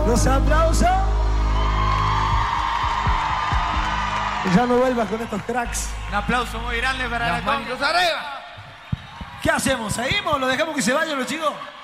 Los aplausos. Y ya no vuelvas con estos cracks. Un aplauso muy grande para la Tony. ¿Qué hacemos? ¿Seguimos? ¿Lo dejamos que se vayan los chicos?